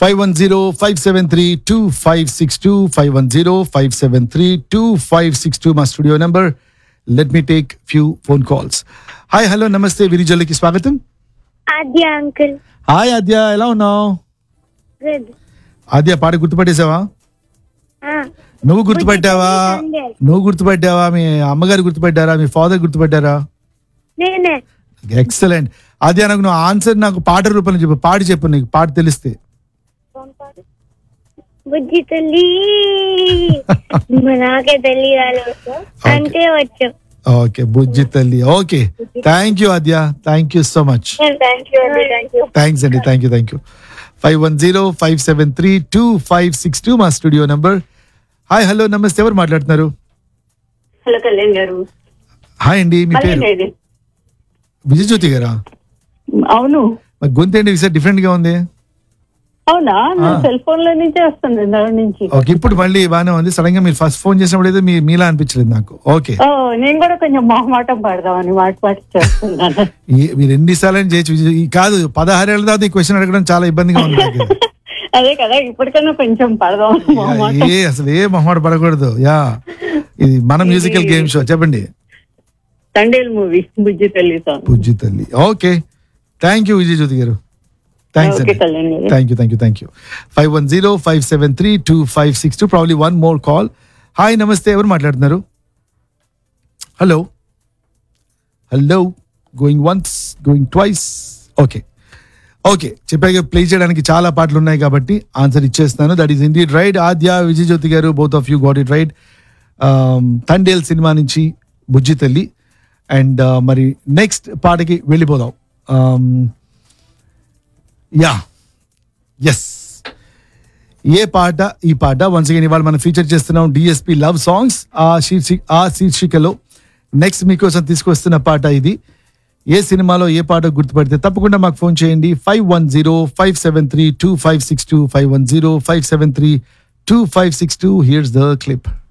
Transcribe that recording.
510-573-2562, 510-573-2562 మా studio number. Let me take few phone calls. Hi, hello, నమస్తే, విరిజల్లికి స్వాగతం. ఆద్య uncle. Hi ఆద్య, ఎలా ఉన్నావు? గుడ్. ఆద్య, పాట గుర్తుపట్టేసావా? నువ్వు గుర్తుపట్టావా? మీ అమ్మగారు గుర్తుపట్టారా? మీ ఫాదర్ గుర్తుపట్టారా? నేనే. ఎక్సలెంట్. ఆద్య, నాకు నువ్వు ఆన్సర్ నాకు పాట రూపంలో చెప్పు. పాట చెప్పు, నీకు పాట తెలిస్తే. బుజ్జి తల్లి నాకే తెలియాలి అంటే వచ్చు. ఓకే, బుజ్జి తల్లి. Okay, thank you Aadya, thank you so much. Thanks అండి, థ్యాంక్ యూ. 510-573-2562 మా స్టూడియో నంబర్. హాయ్, హలో, నమస్తే, ఎవరు మాట్లాడుతున్నారు? హలో, కళ్యాణ్ గారు. హాయ్ అండి, మీ పేరు? విజయజ్యోతి గారా? అవును. మరి గొంతు ఏంటి సార్ డిఫరెంట్ గా ఉంది? అవునా, సెల్ ఫోన్ లో నుంచే వస్తుంది నుంచి. ఓకే, ఇప్పుడు మళ్ళీ బాగానే ఉంది. సడన్ గా మీరు ఫస్ట్ ఫోన్ చేసినప్పుడు అయితే మీలా అనిపించలేదు నాకు. ఓకే, నేను కూడా కొంచెం మొహమాటం పడదామని మాటి చేస్తున్నాను. మీరు ఎన్నిసార్లు చేయొచ్చు. కాదు, 16 ఏళ్ళ తర్వాత ఈ క్వశ్చన్ అడగడం చాలా ఇబ్బందిగా ఉంది. అదే కదా, ఇప్పటికైనా కొంచెం పడదాం. అసలు ఏ మొహమాట పడకూడదు. యా, ఇది మన మ్యూజికల్ గేమ్ షో. చెప్పండి. తండేల్ మూవీ, బుజ్జి తల్లి సాంగ్. బుజ్జి తల్లి. ఓకే, థ్యాంక్ యూ విజయజ్యోతి గారు. థ్యాంక్స్ అండి, thank you. 510-573-2562. Probably one more call. Hi, నమస్తే, ఎవరు మాట్లాడుతున్నారు? Hello, going once, going twice. Okay, చెప్పాక ప్లే చేయడానికి చాలా పాటలు ఉన్నాయి కాబట్టి ఆన్సర్ ఇచ్చేస్తాను. That is indeed right. ఆద్య, విజయజ్యోతి గారు, both of you got it right. Thandel cinema నుంచి బుజ్జి తల్లి. అండ్ మరి నెక్స్ట్ పాటకి వెళ్ళిపోదాం. ఎస్, ఏ పాట? ఈ పాట వన్స్ అగైన్ ఇవాళ మనం ఫీచర్ చేస్తున్నాం డిఎస్పి లవ్ సాంగ్స్. ఆ శీర్షికలో నెక్స్ట్ మీకోసం తీసుకొస్తున్న పాట ఇది. ఏ సినిమాలో ఏ పాట గుర్తుపడితే తప్పకుండా మాకు ఫోన్ చేయండి. 510-573-2562, 510-573-2562. Here's the clip.